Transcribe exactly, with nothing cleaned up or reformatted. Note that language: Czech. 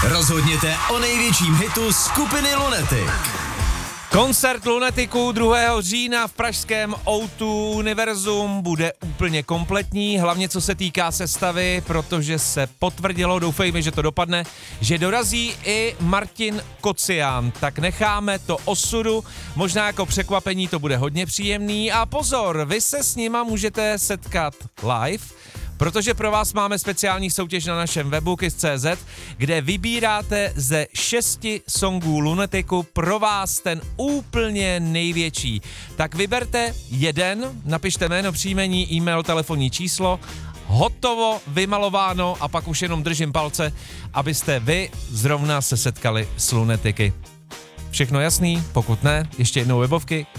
Rozhodněte o největším hitu skupiny Lunatic. Koncert Lunaticů druhého října v pražském ó dva Univerzum bude úplně kompletní, hlavně co se týká sestavy, protože se potvrdilo, doufejme, že to dopadne, že dorazí i Martin Kocián, tak necháme to osudu, možná jako překvapení to bude hodně příjemný a pozor, vy se s nima můžete setkat live, protože pro vás máme speciální soutěž na našem webu kiss tečka cé zet, kde vybíráte ze šesti songů Lunaticu pro vás ten úplně největší. Tak vyberte jeden, napište jméno, příjmení, e-mail, telefonní číslo, hotovo, vymalováno a pak už jenom držím palce, abyste vy zrovna se setkali s Lunatiky. Všechno jasný? Pokud ne, ještě jednou webovky